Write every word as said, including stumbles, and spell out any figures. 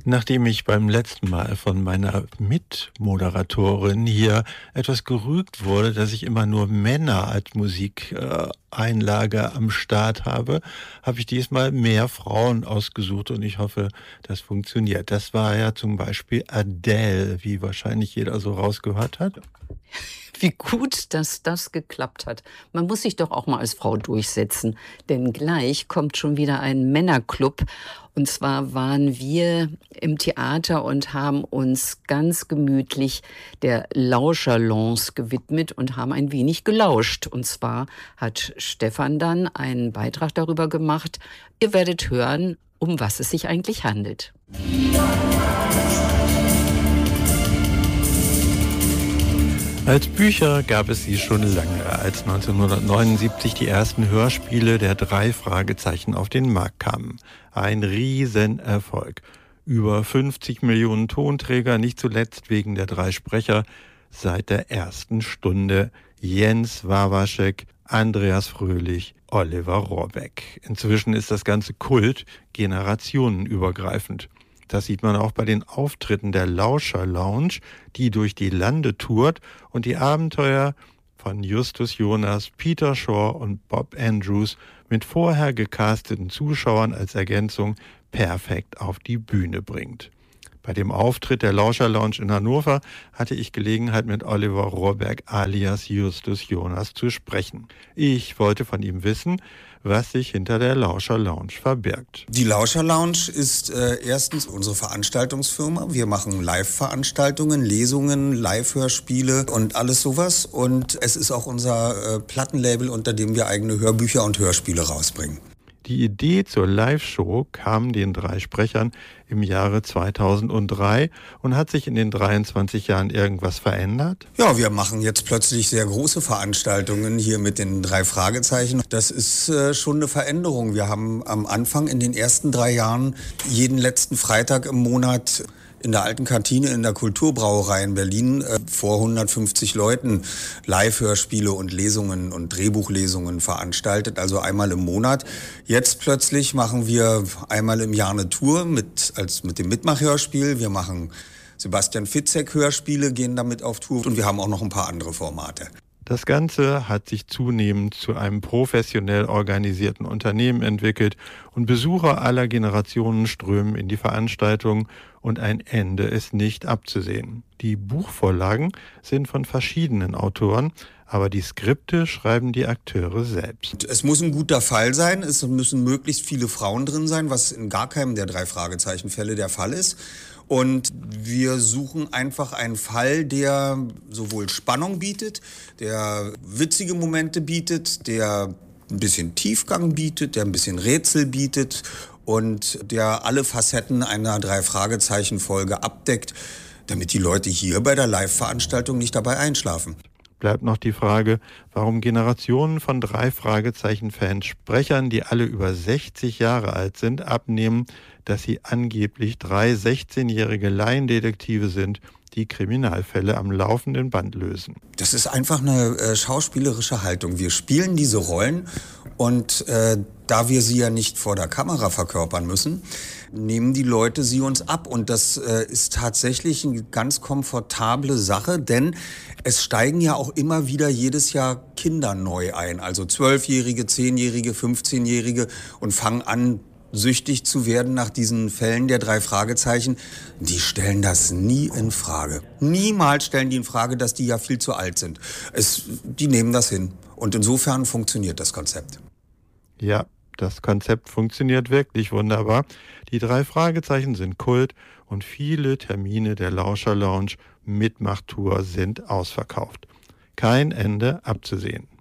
Nachdem ich beim letzten Mal von meiner Mitmoderatorin hier etwas gerügt wurde, dass ich immer nur Männer als Musikeinlage am Start habe, habe ich diesmal mehr Frauen ausgesucht und ich hoffe, das funktioniert. Das war ja zum Beispiel Adele, wie wahrscheinlich jeder so rausgehört hat. Wie gut, dass das geklappt hat. Man muss sich doch auch mal als Frau durchsetzen, denn gleich kommt schon wieder ein Männerclub. Und zwar waren wir im Theater und haben uns ganz gemütlich der Lauscherlounge gewidmet und haben ein wenig gelauscht. Und zwar hat Stefan dann einen Beitrag darüber gemacht. Ihr werdet hören, um was es sich eigentlich handelt. Als Bücher gab es sie schon lange, als neunzehnhundertneunundsiebzig die ersten Hörspiele der drei Fragezeichen auf den Markt kamen. Ein Riesenerfolg. Über fünfzig Millionen Tonträger, nicht zuletzt wegen der drei Sprecher, seit der ersten Stunde Jens Wawrschek, Andreas Fröhlich, Oliver Rohrbeck. Inzwischen ist das Ganze Kult, generationenübergreifend. Das sieht man auch bei den Auftritten der Lauscher-Lounge, die durch die Lande tourt und die Abenteuer von Justus Jonas, Peter Shaw und Bob Andrews mit vorher gecasteten Zuschauern als Ergänzung perfekt auf die Bühne bringt. Bei dem Auftritt der Lauscher-Lounge in Hannover hatte ich Gelegenheit, mit Oliver Rohrbeck alias Justus Jonas zu sprechen. Ich wollte von ihm wissen, was sich hinter der Lauscher-Lounge verbirgt. Die Lauscher-Lounge ist äh, erstens unsere Veranstaltungsfirma. Wir machen Live-Veranstaltungen, Lesungen, Live-Hörspiele und alles sowas. Und es ist auch unser äh, Plattenlabel, unter dem wir eigene Hörbücher und Hörspiele rausbringen. Die Idee zur Live-Show kam den drei Sprechern im Jahre zweitausenddrei und hat sich in den dreiundzwanzig Jahren irgendwas verändert? Ja, wir machen jetzt plötzlich sehr große Veranstaltungen hier mit den drei Fragezeichen. Das ist äh, schon eine Veränderung. Wir haben am Anfang in den ersten drei Jahren jeden letzten Freitag im Monat in der alten Kantine in der Kulturbrauerei in Berlin äh, vor hundertfünfzig Leuten Live-Hörspiele und Lesungen und Drehbuchlesungen veranstaltet, also einmal im Monat. Jetzt plötzlich machen wir einmal im Jahr eine Tour mit, als mit dem Mitmach-Hörspiel. Wir machen Sebastian Fitzek-Hörspiele, gehen damit auf Tour und wir haben auch noch ein paar andere Formate. Das Ganze hat sich zunehmend zu einem professionell organisierten Unternehmen entwickelt und Besucher aller Generationen strömen in die Veranstaltung und ein Ende ist nicht abzusehen. Die Buchvorlagen sind von verschiedenen Autoren, aber die Skripte schreiben die Akteure selbst. Es muss ein guter Fall sein, es müssen möglichst viele Frauen drin sein, was in gar keinem der drei Fragezeichenfälle der Fall ist. Und wir suchen einfach einen Fall, der sowohl Spannung bietet, der witzige Momente bietet, der ein bisschen Tiefgang bietet, der ein bisschen Rätsel bietet und der alle Facetten einer Drei-Fragezeichen-Folge abdeckt, damit die Leute hier bei der Live-Veranstaltung nicht dabei einschlafen. Bleibt noch die Frage, warum Generationen von Drei-Fragezeichen-Fans Sprechern, die alle über sechzig Jahre alt sind, abnehmen, dass sie angeblich drei sechzehnjährige Laiendetektive sind, die Kriminalfälle am laufenden Band lösen. Das ist einfach eine äh, schauspielerische Haltung. Wir spielen diese Rollen und äh, da wir sie ja nicht vor der Kamera verkörpern müssen, nehmen die Leute sie uns ab. Und das äh, ist tatsächlich eine ganz komfortable Sache, denn es steigen ja auch immer wieder jedes Jahr Kinder neu ein. Also Zwölfjährige, Zehnjährige, Fünfzehnjährige und fangen an, süchtig zu werden nach diesen Fällen der drei Fragezeichen. Die stellen das nie in Frage. Niemals stellen die in Frage, dass die ja viel zu alt sind. Es, die nehmen das hin. Und insofern funktioniert das Konzept. Ja, das Konzept funktioniert wirklich wunderbar. Die drei Fragezeichen sind Kult und viele Termine der Lauscher Lounge Mitmachtour sind ausverkauft. Kein Ende abzusehen.